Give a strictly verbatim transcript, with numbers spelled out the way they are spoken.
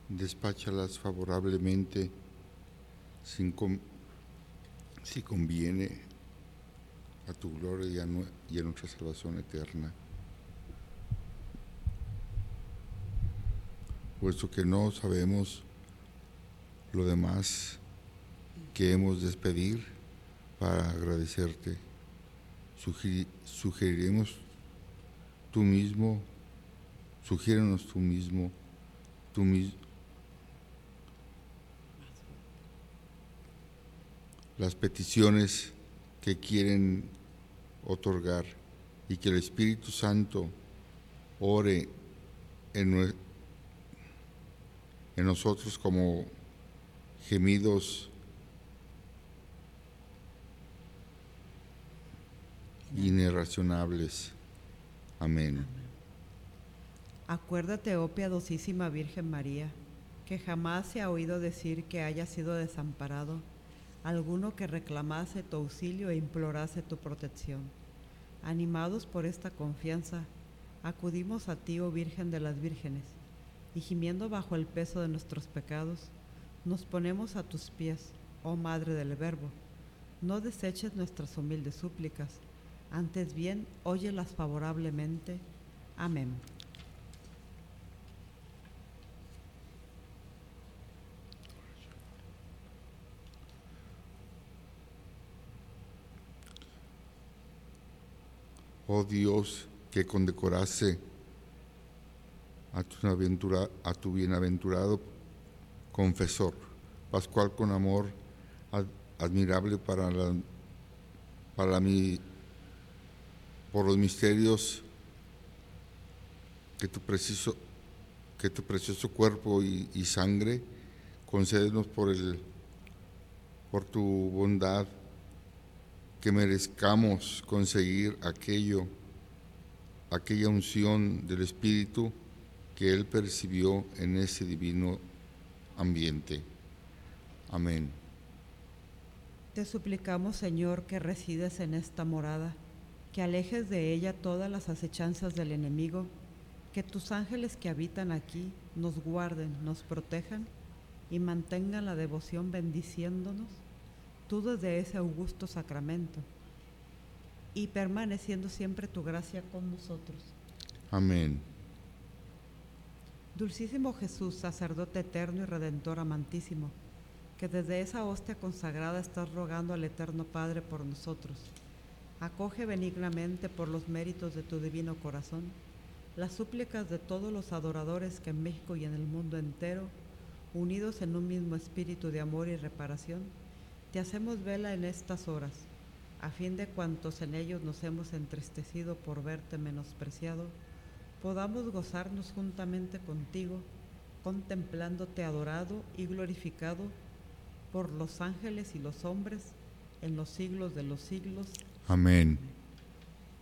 despáchalas favorablemente sin com- si conviene a tu gloria y a, nu- y a nuestra salvación eterna. Puesto que no sabemos lo demás que hemos de pedir para agradecerte, Sugiri- sugeriremos tú mismo, sugiérenos tú mismo, tú mismo, las peticiones que quieren otorgar y que el Espíritu Santo ore en, nue- en nosotros como gemidos inirracionables. Amén. Acuérdate, oh piadosísima Virgen María, que jamás se ha oído decir que haya sido desamparado alguno que reclamase tu auxilio e implorase tu protección. Animados por esta confianza, acudimos a ti, oh Virgen de las Vírgenes, y gimiendo bajo el peso de nuestros pecados, nos ponemos a tus pies, oh Madre del Verbo. No deseches nuestras humildes súplicas, antes bien, óyelas favorablemente. Amén. Oh Dios, que condecorase a tu, aventura- a tu bienaventurado confesor, Pascual, con amor ad- admirable para la, para la mi- por los misterios que tu preciso, que tu precioso cuerpo y, y sangre, concédenos por el, por tu bondad, que merezcamos conseguir aquello, aquella unción del Espíritu que Él percibió en ese divino ambiente. Amén. Te suplicamos, Señor, que resides en esta morada, que alejes de ella todas las acechanzas del enemigo, que tus ángeles que habitan aquí nos guarden, nos protejan y mantengan la devoción bendiciéndonos, tú desde ese augusto sacramento, y permaneciendo siempre tu gracia con nosotros. Amén. Dulcísimo Jesús, sacerdote eterno y redentor amantísimo, que desde esa hostia consagrada estás rogando al Eterno Padre por nosotros. Acoge benignamente por los méritos de tu divino corazón las súplicas de todos los adoradores que en México y en el mundo entero, unidos en un mismo espíritu de amor y reparación, te hacemos vela en estas horas, a fin de cuantos en ellos nos hemos entristecido por verte menospreciado, podamos gozarnos juntamente contigo, contemplándote adorado y glorificado por los ángeles y los hombres en los siglos de los siglos. Amén.